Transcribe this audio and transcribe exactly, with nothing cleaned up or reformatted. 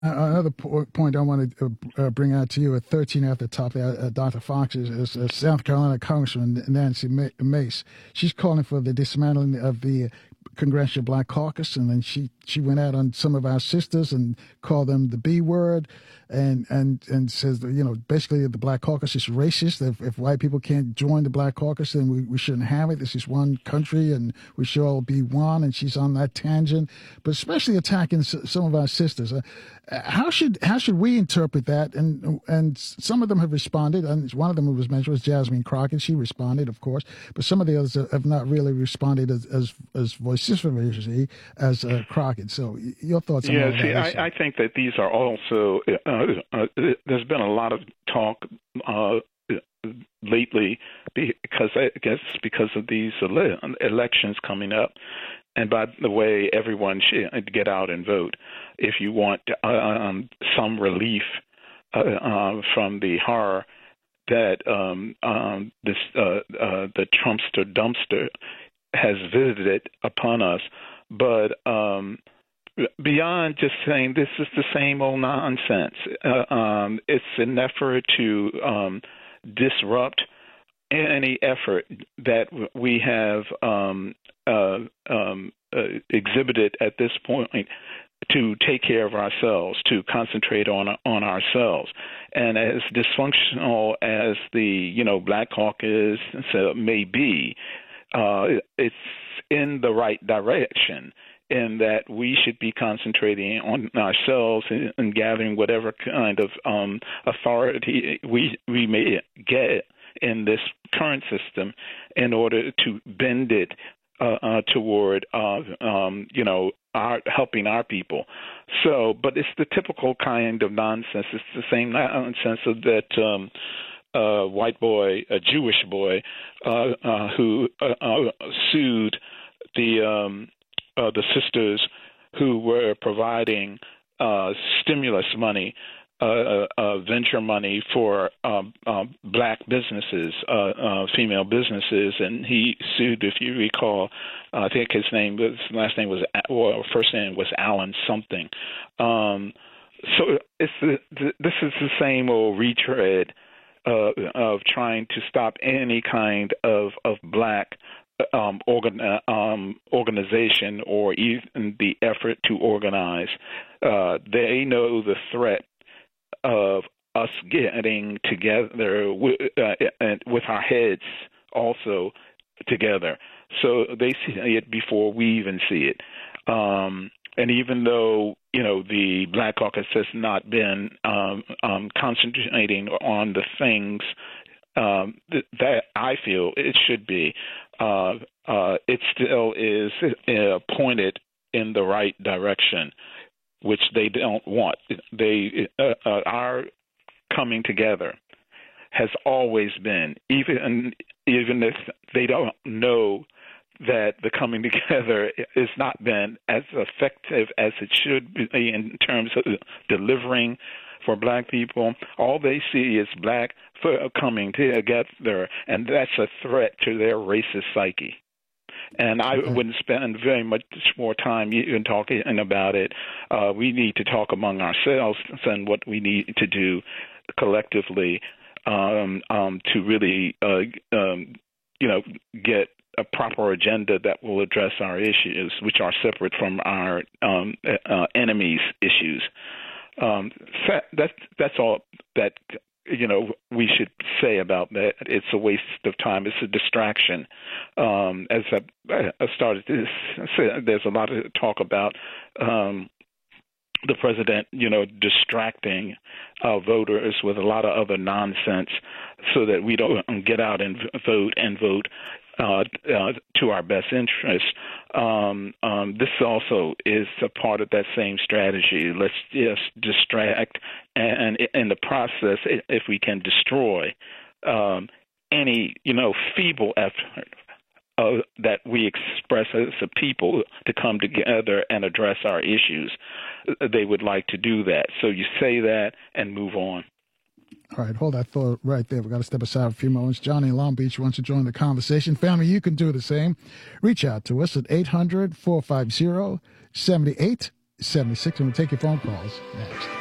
Another po- point I want to uh, bring out to you at thirteen at the top there, uh, Doctor Fox, is, is uh, South Carolina Congressman Nancy Mace. She's calling for the dismantling of the Congressional Black Caucus, and then she, she went out on some of our sisters and called them the B word, and and and says that, you know, basically the Black Caucus is racist. If, if white people can't join the Black Caucus, then we, we shouldn't have it. This is one country, and we should all be one. And she's on that tangent, but especially attacking some of our sisters. Uh, how should how should we interpret that? And and some of them have responded, and one of them who was mentioned was Jasmine Crockett. She responded, of course, but some of the others have not really responded as as, as vociferously as uh, Crockett. So your thoughts on yeah, all see, that? I, I think that these are also, uh, uh, there's been a lot of talk uh, lately because I guess because of these ele- elections coming up. And by the way, everyone should get out and vote if you want uh, um, some relief uh, uh, from the horror that um, um, this uh, uh, the Trumpster dumpster has visited upon us. But um, beyond just saying this is the same old nonsense, uh, um, it's an effort to um, disrupt any effort that we have um, uh, um, uh, exhibited at this point to take care of ourselves, to concentrate on on ourselves. And as dysfunctional as the you know Black Caucus may be, uh, it's in the right direction, in that we should be concentrating on ourselves and, and gathering whatever kind of um, authority we we may get in this current system in order to bend it uh, uh, toward, uh, um, you know, our, helping our people. So, but it's the typical kind of nonsense. It's the same nonsense of that um, uh, white boy, a Jewish boy, uh, uh, who uh, uh, sued the um, uh, the sisters who were providing uh, stimulus money, Uh, uh, venture money for um, uh, black businesses, uh, uh, female businesses, and he sued. If you recall, uh, I think his name, his last name was, well, first name was Allen something. Um, so it's the, the, this is the same old retread uh, of trying to stop any kind of of black um, organ, um, organization or even the effort to organize. Uh, they know the threat of us getting together with, uh, and with our heads also together. So they see it before we even see it. Um, and even though, you know, the Black Caucus has not been um, um, concentrating on the things um, th- that I feel it should be, uh, uh, it still is uh, pointed in the right direction, which they don't want. They uh, uh, our coming together has always been, even even if they don't know that the coming together has not been as effective as it should be in terms of delivering for black people. All they see is black coming together, and that's a threat to their racist psyche. And I wouldn't spend very much more time even talking about it. Uh, we need to talk among ourselves and what we need to do collectively um, um, to really, uh, um, you know, get a proper agenda that will address our issues, which are separate from our um, uh, enemies' issues. Um, that's that's all that. You know, we should say about that. It's a waste of time. It's a distraction. Um, as I, I started to say, there's a lot of talk about um, the president, you know, distracting uh, voters with a lot of other nonsense so that we don't get out and vote and vote uh, uh, to our best interest. Um, um, this also is a part of that same strategy. Let's just distract, and, and in the process, if we can destroy um, any, you know, feeble effort uh, that we express as a people to come together and address our issues, they would like to do that. So you say that and move on. All right, hold that thought right there. We've got to step aside for a few moments. Johnny in Long Beach wants to join the conversation. Family, you can do the same. Reach out to us at eight hundred, four five zero, seven eight seventy-six. And we'll take your phone calls next.